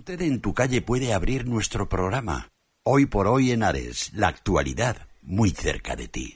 Usted en tu calle puede abrir nuestro programa. Hoy por hoy en Ares, la actualidad muy cerca de ti.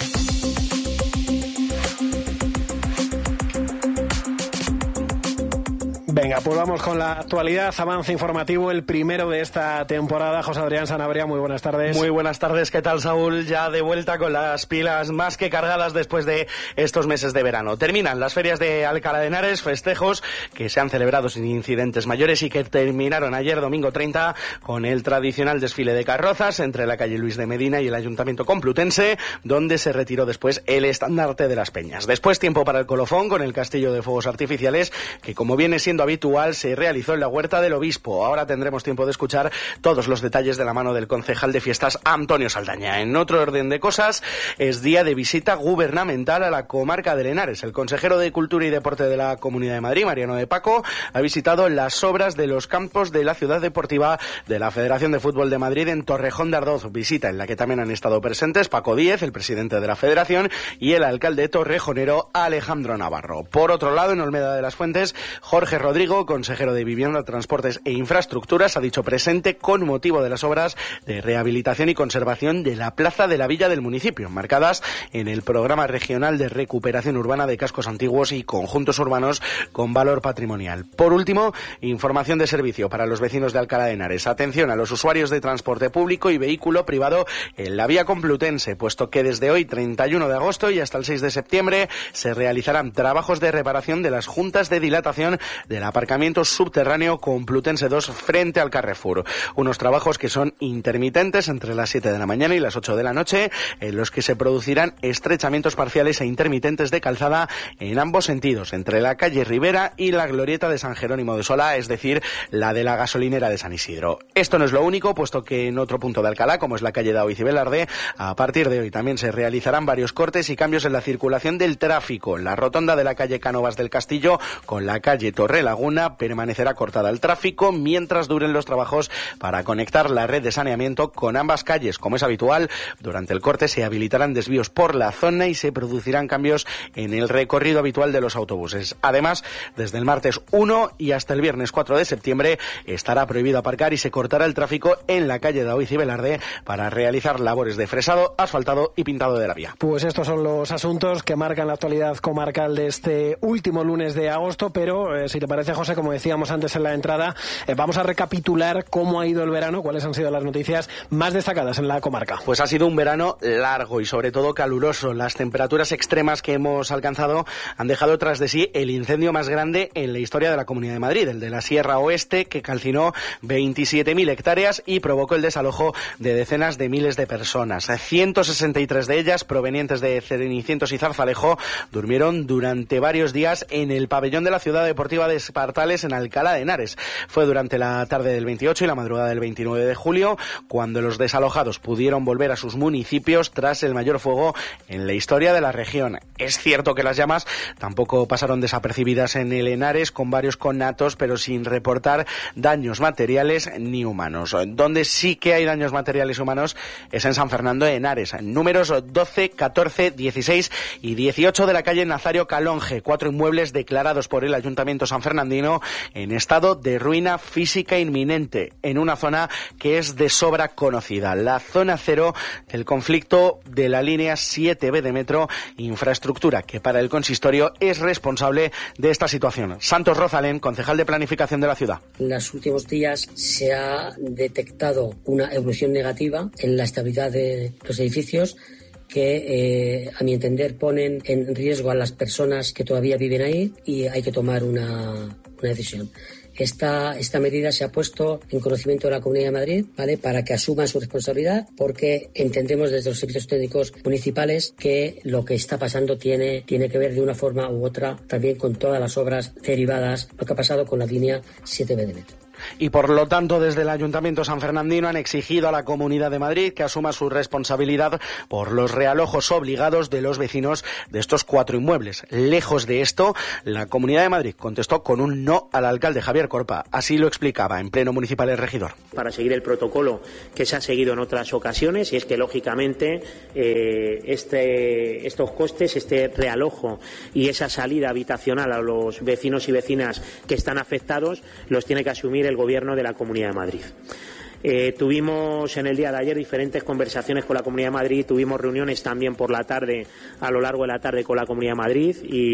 Venga, pues vamos con la actualidad, avance informativo, el primero de esta temporada. José Adrián Sanabria, muy buenas tardes. Muy buenas tardes, ¿qué tal, Saúl? Ya de vuelta con las pilas más que cargadas después de estos meses de verano. Terminan las ferias de Alcalá de Henares, festejos que se han celebrado sin incidentes mayores y que terminaron ayer, domingo 30, con el tradicional desfile de carrozas entre la calle Luis de Medina y el Ayuntamiento Complutense, donde se retiró después el estandarte de las Peñas. Después, tiempo para el colofón con el castillo de fuegos artificiales, que como viene siendo habitual, se realizó en la Huerta del Obispo. Ahora tendremos tiempo de escuchar todos los detalles de la mano del concejal de fiestas, Antonio Saldaña. En otro orden de cosas, es día de visita gubernamental a la comarca de Henares. El consejero de Cultura y Deporte de la Comunidad de Madrid, Mariano de Paco, ha visitado las obras de los campos de la ciudad deportiva de la Federación de Fútbol de Madrid en Torrejón de Ardoz, visita en la que también han estado presentes Paco Díez, el presidente de la Federación, y el alcalde torrejonero Alejandro Navarro. Por otro lado, en Olmeda de las Fuentes, Jorge Rodrigo, consejero de Vivienda, Transportes e Infraestructuras, ha dicho presente con motivo de las obras de rehabilitación y conservación de la plaza de la villa del municipio, marcadas en el Programa Regional de Recuperación Urbana de Cascos Antiguos y Conjuntos Urbanos con Valor Patrimonial. Por último, información de servicio para los vecinos de Alcalá de Henares. Atención a los usuarios de transporte público y vehículo privado en la vía Complutense, puesto que desde hoy, 31 de agosto y hasta el 6 de septiembre, se realizarán trabajos de reparación de las juntas de dilatación del aparcamiento subterráneo Complutense 2 frente al Carrefour. Unos trabajos que son intermitentes entre las 7 de la mañana y las 8 de la noche, en los que se producirán estrechamientos parciales e intermitentes de calzada en ambos sentidos, entre la calle Rivera y la glorieta de San Jerónimo de Sola, es decir, la de la gasolinera de San Isidro. Esto no es lo único, puesto que en otro punto de Alcalá, como es la calle Daoiz y Velarde, a partir de hoy también se realizarán varios cortes y cambios en la circulación del tráfico. La rotonda de la calle Cánovas del Castillo con la calle Torrelaguna permanecerá cortada al tráfico mientras duren los trabajos para conectar la red de saneamiento con ambas calles. Como es habitual, durante el corte se habilitarán desvíos por la zona y se producirán cambios en el recorrido habitual de los autobuses. Además, desde el martes 1 y hasta el viernes 4 de septiembre estará prohibido aparcar y se cortará el tráfico en la calle Daoiz y Velarde para realizar labores de fresado, asfaltado y pintado de la vía. Pues estos son los asuntos que marcan la actualidad comarcal de este último lunes de agosto, pero si te parece, José, como decíamos antes en la entrada, vamos a recapitular cómo ha ido el verano, cuáles han sido las noticias más destacadas en la comarca. Pues ha sido un verano largo y sobre todo caluroso. Las temperaturas extremas que hemos alcanzado han dejado tras de sí el incendio más grande en la historia de la Comunidad de Madrid, el de la Sierra Oeste, que calcinó 27.000 hectáreas y provocó el desalojo de decenas de miles de personas. 163 de ellas, provenientes de Cenicientos y Zarzalejo, durmieron durante varios días en el pabellón de la ciudad deportiva de Espartales, en Alcalá de Henares. Fue durante la tarde del 28 y la madrugada del 29 de julio cuando los desalojados pudieron volver a sus municipios tras el mayor fuego en la historia de la región. Es cierto que las llamas tampoco pasaron desapercibidas en el Henares, con varios conatos, pero sin reportar daños materiales ni humanos. Donde sí que hay daños materiales y humanos es en San Fernando de Henares. Números 12, 14, 16 y 18 de la calle Nazario Calonge. 4 inmuebles declarados por el Ayuntamiento sanfernandino en estado de ruina física inminente, en una zona que es de sobra conocida, la zona cero del conflicto de la línea 7B de metro, infraestructura que para el consistorio es responsable de esta situación. Santos Rozalén, concejal de planificación de la ciudad. En los últimos días se ha detectado una evolución negativa en la estabilidad de los edificios que, a mi entender, ponen en riesgo a las personas que todavía viven ahí y hay que tomar una decisión. Esta medida se ha puesto en conocimiento de la Comunidad de Madrid, ¿vale?, para que asuman su responsabilidad, porque entendemos desde los servicios técnicos municipales que lo que está pasando tiene que ver de una forma u otra también con todas las obras derivadas, lo que ha pasado con la línea 7B de metro. Y por lo tanto, desde el Ayuntamiento sanfernandino han exigido a la Comunidad de Madrid que asuma su responsabilidad por los realojos obligados de los vecinos de estos 4 inmuebles. Lejos de esto, la Comunidad de Madrid contestó con un no al alcalde Javier Corpa. Así lo explicaba en pleno municipal el regidor. Para seguir el protocolo que se ha seguido en otras ocasiones, y es que lógicamente estos costes, este realojo y esa salida habitacional a los vecinos y vecinas que están afectados, los tiene que asumir del Gobierno de la Comunidad de Madrid. Tuvimos en el día de ayer diferentes conversaciones con la Comunidad de Madrid, tuvimos reuniones también por la tarde, a lo largo de la tarde con la Comunidad de Madrid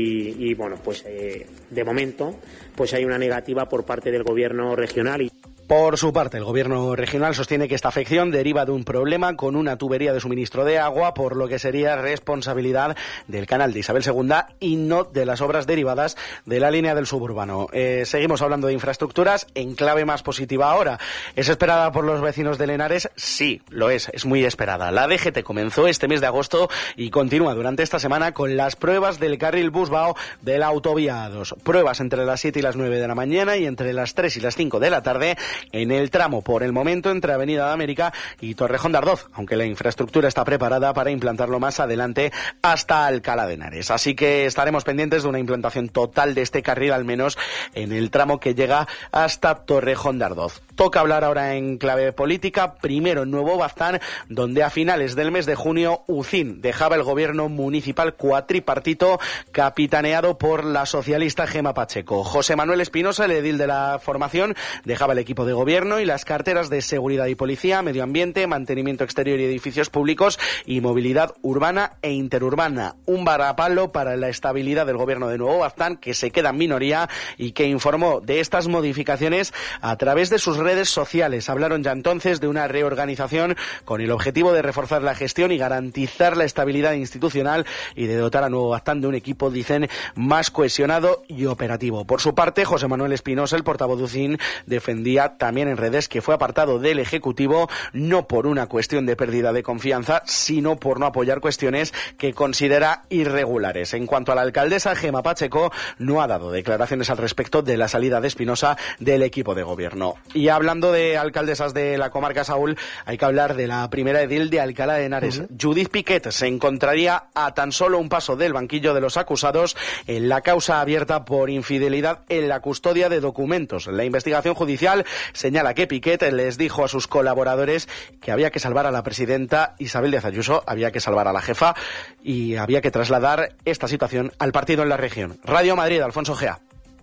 y bueno, pues de momento pues hay una negativa por parte del Gobierno regional. Por su parte, el Gobierno regional sostiene que esta afección deriva de un problema con una tubería de suministro de agua, por lo que sería responsabilidad del canal de Isabel II y no de las obras derivadas de la línea del suburbano. Seguimos hablando de infraestructuras en clave más positiva ahora. ¿Es esperada por los vecinos de Henares? Sí, lo es muy esperada. La DGT comenzó este mes de agosto y continúa durante esta semana con las pruebas del carril Busbao de la autovía A2. Pruebas entre las 7 y las 9 de la mañana y entre las 3 y las 5 de la tarde en el tramo, por el momento, entre Avenida de América y Torrejón de Ardoz, aunque la infraestructura está preparada para implantarlo más adelante hasta Alcalá de Henares. Así que estaremos pendientes de una implantación total de este carril, al menos en el tramo que llega hasta Torrejón de Ardoz. Toca hablar ahora en clave política, primero en Nuevo Baztán, donde a finales del mes de junio UCIN dejaba el gobierno municipal cuatripartito capitaneado por la socialista Gemma Pacheco. José Manuel Espinosa, el edil de la formación, dejaba el equipo de gobierno y las carteras de seguridad y policía, medio ambiente, mantenimiento exterior y edificios públicos y movilidad urbana e interurbana. Un varapalo para la estabilidad del gobierno de Nuevo Baztán, que se queda en minoría y que informó de estas modificaciones a través de sus redes sociales. Hablaron ya entonces de una reorganización con el objetivo de reforzar la gestión y garantizar la estabilidad institucional y de dotar a Nuevo Baztán de un equipo, dicen, más cohesionado y operativo. Por su parte, José Manuel Espinosa, el portavoz de UCIN, defendía también en redes que fue apartado del Ejecutivo no por una cuestión de pérdida de confianza, sino por no apoyar cuestiones que considera irregulares. En cuanto a la alcaldesa, Gemma Pacheco no ha dado declaraciones al respecto de la salida de Espinosa del equipo de gobierno. Y hablando de alcaldesas de la comarca, Saúl, hay que hablar de la primera edil de Alcalá de Henares. Judith Piquet se encontraría a tan solo un paso del banquillo de los acusados en la causa abierta por infidelidad en la custodia de documentos. La investigación judicial señala que Piquet les dijo a sus colaboradores que había que salvar a la presidenta Isabel Díaz Ayuso, había que salvar a la jefa y había que trasladar esta situación al partido en la región. Radio Madrid, Alfonso Gea.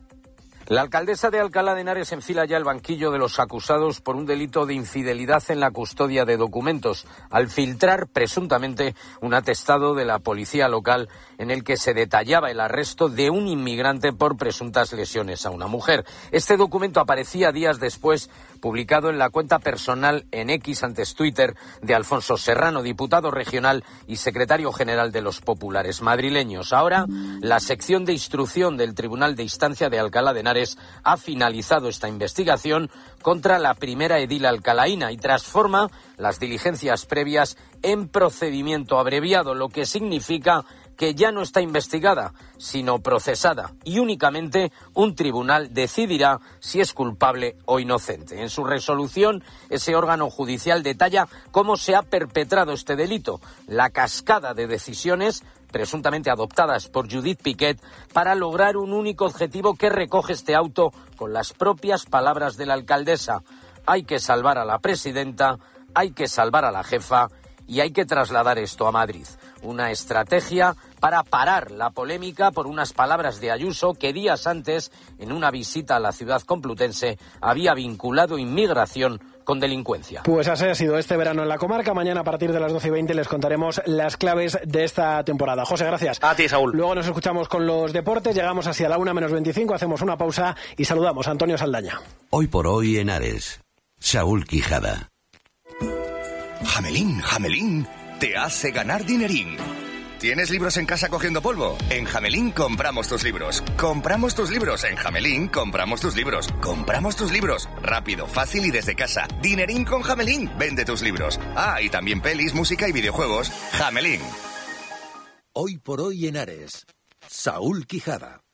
La alcaldesa de Alcalá de Henares enfila ya el banquillo de los acusados por un delito de infidelidad en la custodia de documentos, al filtrar presuntamente un atestado de la policía local en el que se detallaba el arresto de un inmigrante por presuntas lesiones a una mujer. Este documento aparecía días después publicado en la cuenta personal en X, antes Twitter, de Alfonso Serrano, diputado regional y secretario general de los populares madrileños. Ahora, la sección de instrucción del Tribunal de Instancia de Alcalá de Henares ha finalizado esta investigación contra la primera edil alcalaína y transforma las diligencias previas en procedimiento abreviado, lo que significa que ya no está investigada, sino procesada, y únicamente un tribunal decidirá si es culpable o inocente. En su resolución, ese órgano judicial detalla cómo se ha perpetrado este delito, la cascada de decisiones presuntamente adoptadas por Judith Piquet para lograr un único objetivo que recoge este auto con las propias palabras de la alcaldesa. Hay que salvar a la presidenta, hay que salvar a la jefa y hay que trasladar esto a Madrid. Una estrategia para parar la polémica por unas palabras de Ayuso que días antes, en una visita a la ciudad complutense, había vinculado inmigración con delincuencia. Pues así ha sido este verano en la comarca. Mañana a partir de las 12:20 les contaremos las claves de esta temporada. José, gracias. A ti, Saúl. Luego nos escuchamos con los deportes. Llegamos así a la 1:25, hacemos una pausa y saludamos a Antonio Saldaña. Hoy por hoy en Ares, Saúl Quijada. Jamelín, Jamelín, te hace ganar dinerín. ¿Tienes libros en casa cogiendo polvo? En Jamelín compramos tus libros. Compramos tus libros. En Jamelín compramos tus libros. Compramos tus libros. Rápido, fácil y desde casa. Dinerín con Jamelín. Vende tus libros. Ah, y también pelis, música y videojuegos. Jamelín. Hoy por hoy en Ares, Saúl Quijada.